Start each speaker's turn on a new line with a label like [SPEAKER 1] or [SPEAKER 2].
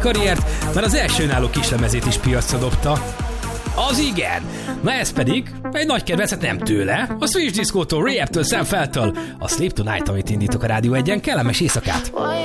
[SPEAKER 1] karriert, mert az első önálló kislemezét is piacra dobta. Az igen! Na ez pedig egy nagy kedvencet nem tőle, a Switch Disco-tól, Rayap-től, Sam Feltől, a Sleep Tonight, amit indítok a Rádió 1-en, kellemes éjszakát!